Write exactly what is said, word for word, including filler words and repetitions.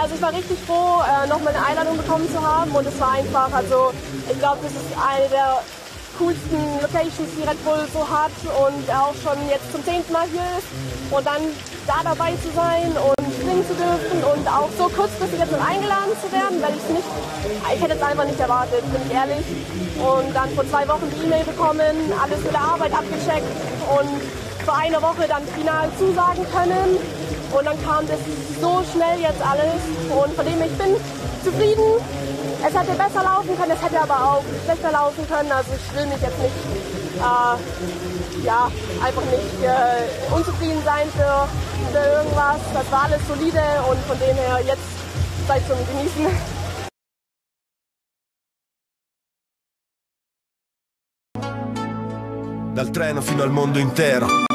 also ich war richtig froh, äh, nochmal eine Einladung bekommen zu haben und es war einfach, also ich glaube, das ist eine der coolsten Locations, die Red Bull so hat und auch schon jetzt zum zehnten Mal hier ist und dann da dabei zu sein und springen zu dürfen und auch so kurzfristig jetzt noch eingeladen zu werden, weil ich es nicht, ich hätte es einfach nicht erwartet, bin ich ehrlich. Und dann vor zwei Wochen die E-Mail bekommen, alles mit der Arbeit abgecheckt und vor einer Woche dann final zusagen können und dann kam das so schnell jetzt alles und von dem ich bin zufrieden. Es hätte besser laufen können, es hätte aber auch schlechter laufen können, also ich will mich jetzt nicht, äh, ja, einfach nicht äh, unzufrieden sein für, für irgendwas. Das war alles solide und von dem her jetzt Zeit zum Genießen. Dal treno fino al mondo intero.